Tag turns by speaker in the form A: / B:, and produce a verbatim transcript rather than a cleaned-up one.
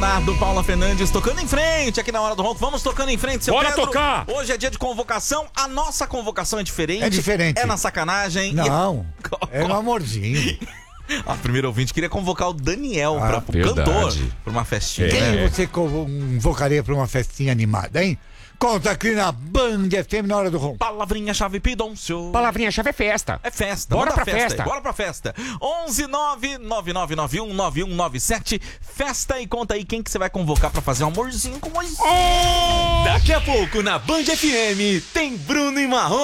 A: Do Paula Fernandes tocando em frente aqui na Hora do Ronco. Vamos tocando em frente, seu
B: Bora
A: Pedro.
B: tocar!
A: Hoje é dia de convocação. A nossa convocação é diferente.
C: É diferente.
A: É na sacanagem.
C: Não,
A: E...
C: é no amorzinho.
A: A primeira ouvinte queria convocar o Daniel,
C: Ah,
A: pra,
B: verdade.
A: cantor, pra uma festinha.
C: Quem
A: né?
C: você convocaria pra uma festinha animada, hein? Conta aqui na Band F M na Hora do Ronco.
A: Palavrinha-chave Pidoncio.
B: Palavrinha-chave é festa.
A: É festa.
B: Bora
A: Manda
B: pra
A: festa.
B: festa.
A: aí, Bora pra festa. onze nove nove nove nove um nove um nove sete. Festa e conta aí quem que você vai convocar pra fazer um amorzinho com Moisés.
D: Daqui a pouco na Band F M tem Bruno e Marrone.